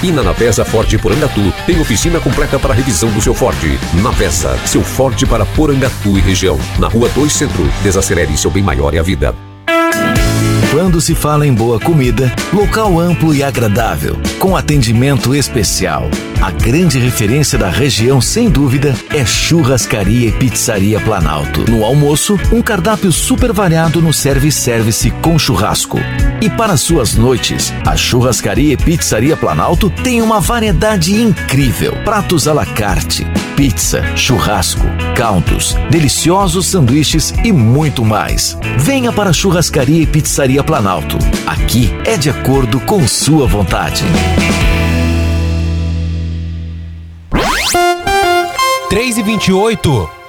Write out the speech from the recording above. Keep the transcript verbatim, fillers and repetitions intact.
E na Navesa Ford Porangatu tem oficina completa para revisão do seu Ford. Navesa, seu Ford para Porangatu e região. Na Rua dois Centro. Desacelere, seu bem maior é a vida. Quando se fala em boa comida, local amplo e agradável, com atendimento especial. A grande referência da região, sem dúvida, é Churrascaria e Pizzaria Planalto. No almoço, um cardápio super variado no service-service com churrasco. E para suas noites, a Churrascaria e Pizzaria Planalto tem uma variedade incrível. Pratos à la carte, pizza, churrasco, caldos, deliciosos sanduíches e muito mais. Venha para a Churrascaria e Pizzaria Planalto. Aqui é de acordo com sua vontade. três e vinte e oito.